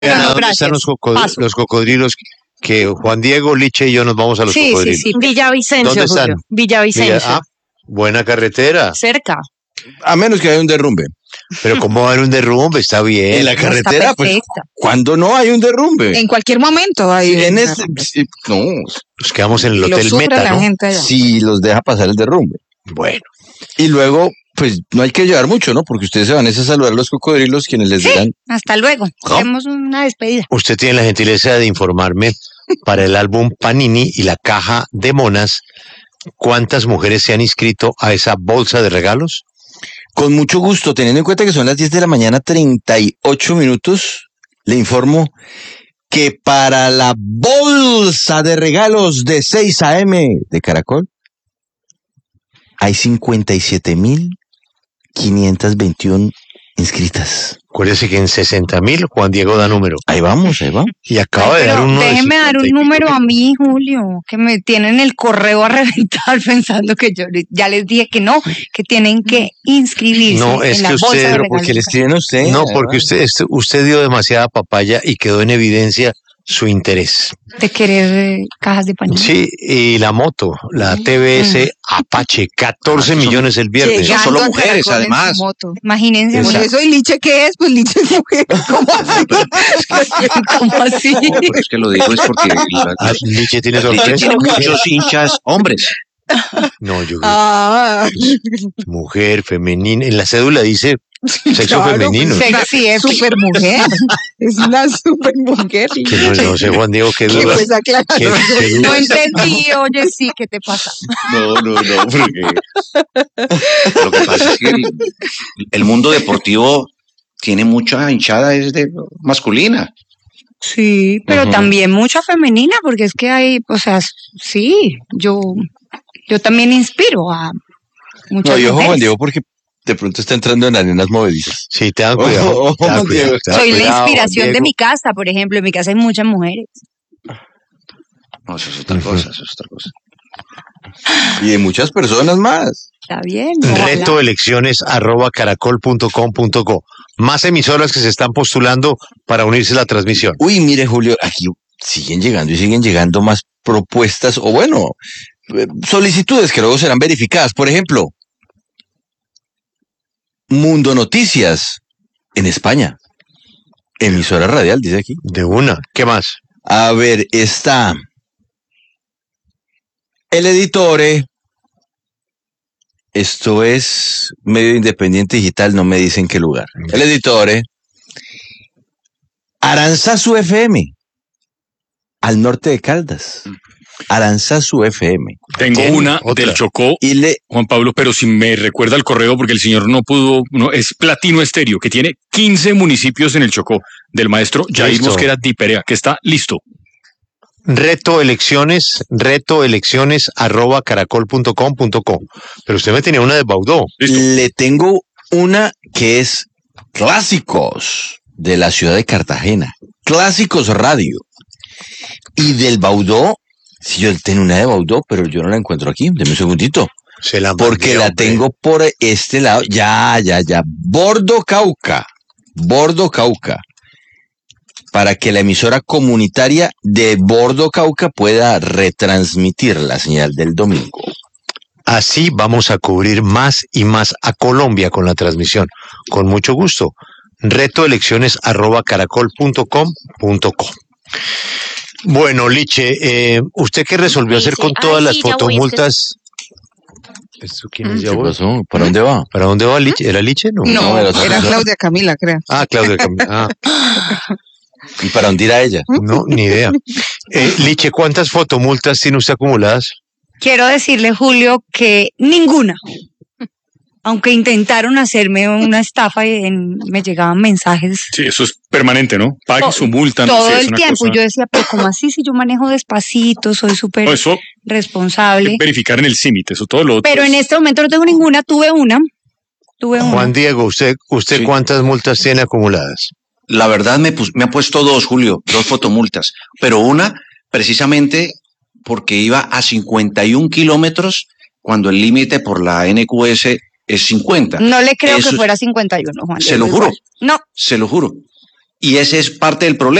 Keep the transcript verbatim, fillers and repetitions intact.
No, no, ¿Dónde están los, cocod los cocodrilos? Que Juan Diego, Liche y yo nos vamos a los sí, cocodrilos. Sí, sí, Villavicencio. ¿Dónde están? Julio. Villavicencio. Villa, ah, buena carretera. Cerca. A menos que haya un derrumbe. Pero ¿cómo va a haber un derrumbe? Está bien. En la carretera, pues, ¿cuándo no hay un derrumbe? En cualquier momento hay. Sí, en este, sí, no. Nos quedamos en el Hotel lo Meta, la ¿no? Gente allá. Si los deja pasar el derrumbe. Bueno. Y luego, pues, no hay que llevar mucho, ¿no? Porque ustedes se van a saludar a los cocodrilos, quienes les sí, dirán. Hasta luego. ¿Oh? Hacemos una despedida. Usted tiene la gentileza de informarme para el álbum Panini y la caja de monas, ¿cuántas mujeres se han inscrito a esa bolsa de regalos? Con mucho gusto, teniendo en cuenta que son las diez de la mañana, treinta y ocho minutos, le informo que para la bolsa de regalos de seis a eme de Caracol hay cincuenta y siete mil quinientas veintiuno inscritas. Acuérdese que en sesenta mil Juan Diego da número. Ahí vamos, ahí vamos. Y acaba Ay, de dar uno. Déjeme de dar un número a mí, Julio, que me tienen el correo a reventar pensando que yo ya les dije que no, que tienen que inscribirse. No, es en que la usted, bolsa de pero ¿por qué le escriben a usted? No, porque usted, usted dio demasiada papaya y quedó en evidencia su interés. De querer eh, cajas de pañuelos. Sí, y la moto, la T V S mm. Apache, catorce millones el viernes. Son solo mujeres, además. Imagínense. Por eso, ¿y Liche qué es? Pues Liche es mujer. ¿Cómo así? ¿Cómo así? No, pero es que lo digo es porque la, ah, Liche tiene sorpresa. Liche tiene muchos hinchas hombres. No, yo ah. mujer, femenina. En la cédula dice sexo claro, femenino. Sexy, es super mujer. Es una super mujer. Que no, no sé, Juan Diego, qué duda. Pues ¿Qué, qué no entendí, oye, sí, ¿qué te pasa? No, no, no, porque lo que pasa es que el, el mundo deportivo tiene mucha hinchada es de masculina. Sí, pero uh-huh. también mucha femenina, porque es que hay, o sea, sí, yo, yo también inspiro a muchas No, yo mujeres. Juan Diego, porque de pronto está entrando en arenas movedizas. Sí, te dan cuidado. Oh, oh, te dan oh, cuidado, te dan Soy cuidado, la inspiración Diego. de mi casa, por ejemplo. En mi casa hay muchas mujeres. No, eso es otra cosa, eso es otra cosa. Y de muchas personas más. Está bien. Reto elecciones arroba caracol punto com punto co. Más emisoras que se están postulando para unirse a la transmisión. Uy, mire, Julio, aquí siguen llegando y siguen llegando más propuestas, o bueno, solicitudes que luego serán verificadas. Por ejemplo, Mundo Noticias en España. Emisora radial, dice aquí. De una. ¿Qué más? A ver, está El Editore. Esto es medio independiente digital, no me dicen qué lugar. El Editore. Aranzazu F M. Al norte de Caldas. Aranzazu F M. Tengo una otra del Chocó, y le... Juan Pablo, pero si me recuerda el correo, porque el señor no pudo, no, es Platino Estéreo, que tiene quince municipios en el Chocó, del maestro Jair listo. Mosquera Diperea, que está listo. Reto elecciones, reto elecciones arroba caracol punto com punto co. Pero usted me tenía una de Baudó. ¿Listo? Le tengo una que es Clásicos de la ciudad de Cartagena. Clásicos Radio. Y del Baudó. Si yo tengo una de Baudó, pero yo no la encuentro aquí. Deme un segundito. Se la Porque mandé, la hombre. tengo por este lado. Ya, ya, ya. Bordo Cauca. Bordo Cauca. Para que la emisora comunitaria de Bordo Cauca pueda retransmitir la señal del domingo. Así vamos a cubrir más y más a Colombia con la transmisión. Con mucho gusto. Reto elecciones arroba caracol punto com punto co. Bueno, Liche, eh, ¿usted qué resolvió hacer con todas Ay, las sí, ya voy, fotomultas? ¿Esto quién es? ¿Qué pasó? ¿Para dónde va? ¿Para dónde va Liche? ¿Era Liche? No, No, No, era era Claudia Camila, creo. Ah, Claudia Camila. Ah, ¿Y para dónde irá ella? no, ni idea. Eh, Liche, ¿cuántas fotomultas tiene usted acumuladas? Quiero decirle, Julio, que ninguna. Aunque intentaron hacerme una estafa y en, me llegaban mensajes. Sí, eso es permanente, ¿no? Pague To- su multa. No Todo sé, es el una tiempo. cosa- Yo decía, pero ¿cómo así? Si yo manejo despacito, soy súper No, eso hay responsable. que verificar en el CIMIT, eso todo lo otro. Pero en este momento no tengo ninguna. Tuve una. Tuve una. Juan Diego, ¿usted, usted Sí. cuántas multas tiene acumuladas? La verdad me, pus- me ha puesto dos, Julio, dos fotomultas, pero una precisamente porque iba a cincuenta y un kilómetros cuando el límite por la N Q S es cincuenta. No le creo Eso que es- fuera cincuenta y uno, Juan. Se lo juro, No, se lo juro. Y ese es parte del problema.